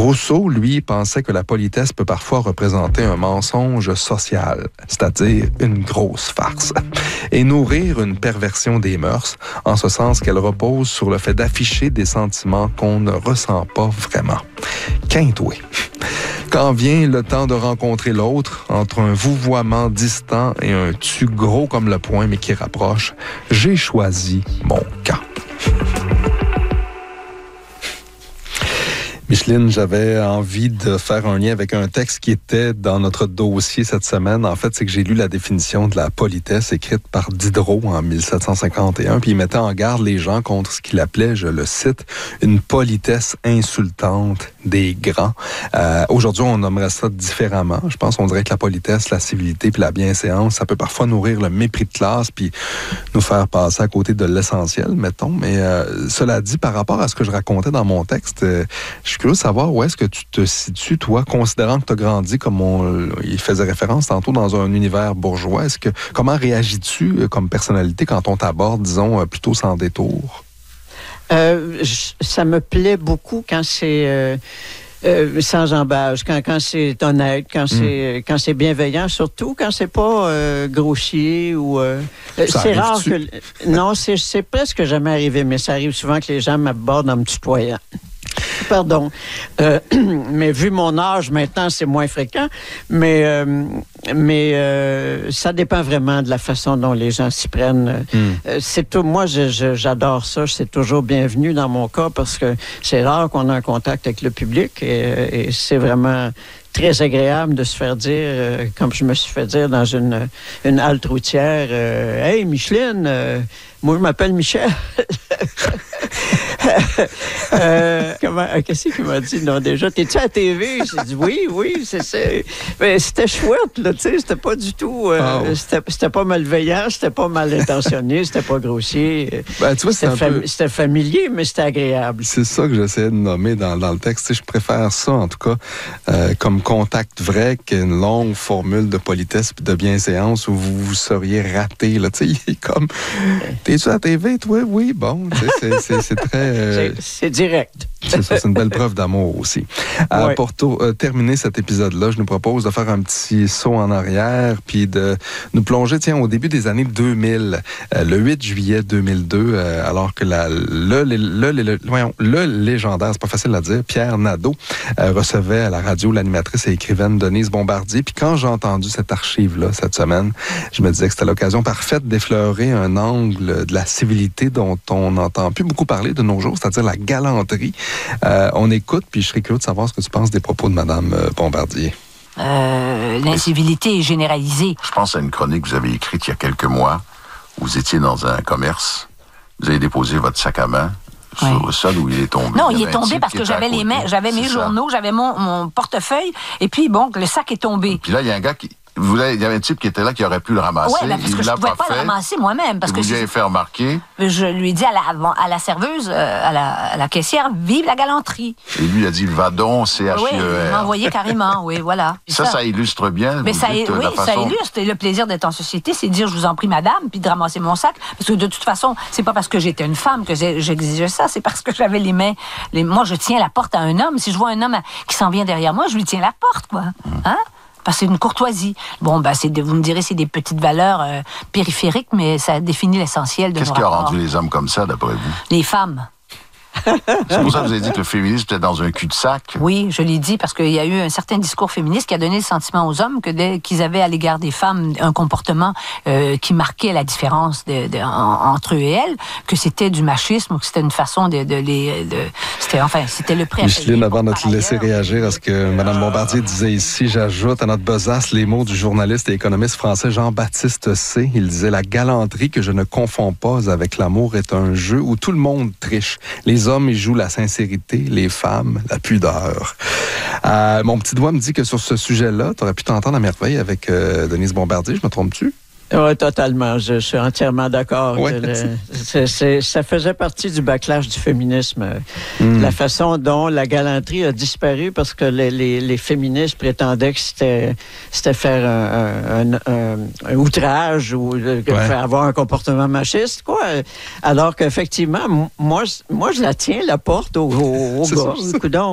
Rousseau, lui, pensait que la politesse peut parfois représenter un mensonge social, c'est-à-dire une grosse farce, et nourrir une perversion des mœurs, en ce sens qu'elle repose sur le fait d'afficher des sentiments qu'on ne ressent pas vraiment. Quintoué. Quand vient le temps de rencontrer l'autre, entre un vouvoiement distant et un tu gros comme le poing mais qui rapproche, j'ai choisi mon camp. Micheline, j'avais envie de faire un lien avec un texte qui était dans notre dossier cette semaine. En fait, c'est que j'ai lu la définition de la politesse écrite par Diderot en 1751, puis il mettait en garde les gens contre ce qu'il appelait, je le cite, une politesse insultante des grands. Aujourd'hui, on nommerait ça différemment. Je pense qu'on dirait que la politesse, la civilité puis la bienséance, ça peut parfois nourrir le mépris de classe puis nous faire passer à côté de l'essentiel, mettons. Mais cela dit, par rapport à ce que je racontais dans mon texte, je suis curieux de savoir où est-ce que tu te situes, toi, considérant que tu as grandi, comme il faisait référence tantôt, dans un univers bourgeois. Comment réagis-tu comme personnalité quand on t'aborde, disons, plutôt sans détour? Ça me plaît beaucoup quand c'est sans embâche, quand c'est honnête, quand c'est bienveillant, surtout quand c'est pas grossier ou c'est rare que non, c'est presque jamais arrivé, mais ça arrive souvent que les gens m'abordent en me tutoyant. Pardon. Mais vu mon âge, maintenant, c'est moins fréquent. Mais ça dépend vraiment de la façon dont les gens s'y prennent. C'est tout. Moi, j'adore ça. C'est toujours bienvenu dans mon cas parce que c'est rare qu'on ait un contact avec le public et c'est vraiment très agréable de se faire dire, comme je me suis fait dire dans une halte routière, Hey, Micheline, moi, je m'appelle Michel. Qu'est-ce qu'il m'a dit? Non, déjà, t'es-tu à la TV? J'ai dit oui, c'est. Mais c'était chouette, là, tu sais, c'était pas du tout. C'était pas malveillant, c'était pas mal intentionné, c'était pas grossier. Ben, tu vois, c'était familier, mais c'était agréable. C'est ça que j'essayais de nommer dans le texte. Tu sais, je préfère ça, en tout cas, comme contact vrai qu'une longue formule de politesse et de bienséance où vous seriez raté, là. Tu sais, il est comme. T'es-tu à la TV, toi? Oui, bon, c'est très. C'est direct. C'est ça, c'est une belle preuve d'amour aussi. Ouais. Pour terminer cet épisode-là, je nous propose de faire un petit saut en arrière puis de nous plonger, au début des années 2000, le 8 juillet 2002, alors que le légendaire, c'est pas facile à dire, Pierre Nadeau recevait à la radio l'animatrice et écrivaine Denise Bombardier. Puis quand j'ai entendu cette archive-là cette semaine, je me disais que c'était l'occasion parfaite d'effleurer un angle de la civilité dont on n'entend plus beaucoup parler de nos jours, c'est-à-dire la galanterie. On écoute, puis je serais curieux de savoir ce que tu penses des propos de Mme Bombardier. L'incivilité est généralisée. Je pense à une chronique que vous avez écrite il y a quelques mois. Vous étiez dans un commerce. Vous avez déposé votre sac à main sur le sol où il est tombé. Non, il est tombé parce que j'avais les mains, j'avais mes journaux, j'avais mon portefeuille, et puis bon, le sac est tombé. Puis là, il y a un gars qui... Il y avait un type qui était là qui aurait pu le ramasser. Oui, parce que je ne pouvais pas le ramasser moi-même. Parce que vous lui avez fait remarquer. Je lui ai dit à la serveuse, à la caissière, vive la galanterie. Et lui a dit, va donc, CHIER. Oui, il m'a envoyé carrément, oui, voilà. Ça illustre bien. Mais ça illustre. Et le plaisir d'être en société, c'est de dire, je vous en prie, madame, puis de ramasser mon sac. Parce que de toute façon, c'est pas parce que j'étais une femme que j'exigeais ça, c'est parce que j'avais les mains. Moi, je tiens la porte à un homme. Si je vois un homme qui s'en vient derrière moi, je lui tiens la porte, quoi. Hein? Parce que c'est une courtoisie. Bon, vous me direz, c'est des petites valeurs périphériques, mais ça définit l'essentiel de nos rapports. Qu'est-ce qui a rendu les hommes comme ça, d'après vous? Les femmes. C'est pour ça que vous avez dit que le féminisme était dans un cul-de-sac. Oui, je l'ai dit parce qu'il y a eu un certain discours féministe qui a donné le sentiment aux hommes qu'ils avaient à l'égard des femmes un comportement qui marquait la différence entre eux et elles, que c'était du machisme ou que c'était une façon c'était le prêt à Micheline, avant de te laisser réagir à ce que Mme Bombardier disait ici, j'ajoute à notre besace les mots du journaliste et économiste français Jean-Baptiste C. Il disait « La galanterie que je ne confonds pas avec l'amour est un jeu où tout le monde triche. Les hommes, ils jouent la sincérité, les femmes, la pudeur. » Mon petit doigt me dit que sur ce sujet-là, tu aurais pu t'entendre à merveille avec Denise Bombardier. Je me trompe-tu? Oui, totalement. Je suis entièrement d'accord. Ouais, ça faisait partie du backlash du féminisme. La façon dont la galanterie a disparu parce que les féministes prétendaient que c'était faire un outrage ou avoir un comportement machiste, quoi. Alors qu'effectivement, moi, je la tiens, la porte au gars. Coudonc.